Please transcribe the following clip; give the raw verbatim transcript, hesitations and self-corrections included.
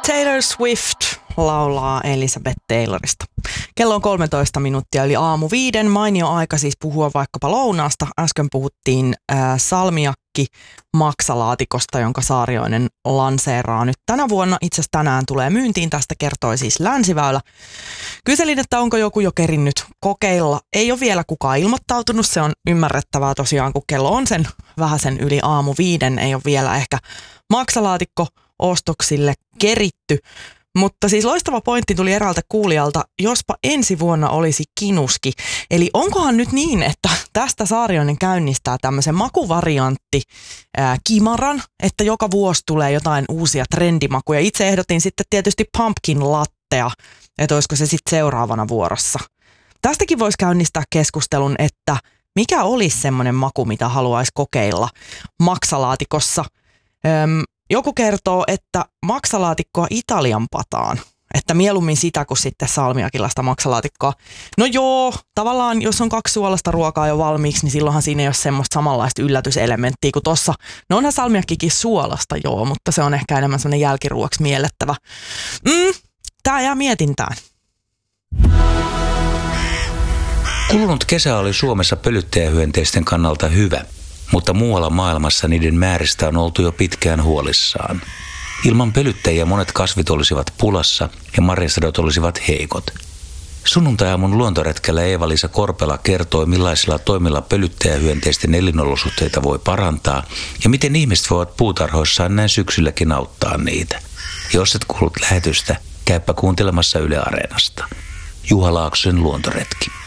Taylor Swift laulaa Elizabeth Taylorista. Kello on kolmetoista minuuttia, eli aamu viiden. Mainio aika siis puhua vaikkapa lounaasta. Äsken puhuttiin ää, salmiakki maksalaatikosta, jonka Saarioinen lanseeraa nyt tänä vuonna. Itse asiassa tänään tulee myyntiin. Tästä kertoi siis Länsiväylä. Kyselin, että onko joku jo kerinnyt kokeilla. Ei ole vielä kukaan ilmoittautunut. Se on ymmärrettävää tosiaan, kun kello on sen vähän sen yli aamu viiden. Ei ole vielä ehkä maksalaatikko ostoksille keritty. Mutta siis loistava pointti tuli eräältä kuulijalta, jospa ensi vuonna olisi kinuski. Eli onkohan nyt niin, että tästä Saarioinen käynnistää tämmöisen makuvariantti ää, kimaran, että joka vuosi tulee jotain uusia trendimakuja. Itse ehdotin sitten tietysti pumpkin lattea, että olisiko se sitten seuraavana vuorossa. Tästäkin voisi käynnistää keskustelun, että mikä olisi semmoinen maku, mitä haluaisi kokeilla maksalaatikossa. Öm, Joku kertoo, että maksalaatikkoa Italian pataan, että mieluummin sitä kuin sitten salmiakillasta maksalaatikkoa. No joo, tavallaan jos on kaksi suolasta ruokaa jo valmiiksi, niin silloinhan siinä ei ole semmoista samanlaista yllätyselementtiä kuin tossa. No onhan salmiakkikin suolasta joo, mutta se on ehkä enemmän semmoinen jälkiruoksi miellettävä. Mm, tää jää mietintään. Kulunut kesä oli Suomessa pölyttäjähyönteisten kannalta hyvä. Mutta muualla maailmassa niiden määristä on oltu jo pitkään huolissaan. Ilman pölyttäjiä monet kasvit olisivat pulassa ja marjasadot olisivat heikot. Sunnuntai-aamun luontoretkellä Eeva-Liisa Korpela kertoi, millaisilla toimilla pölyttäjähyönteisten elinolosuhteita voi parantaa ja miten ihmiset voivat puutarhoissaan näin syksylläkin auttaa niitä. Jos et kuullut lähetystä, käypä kuuntelemassa Yle Areenasta. Juha Laaksosen luontoretki.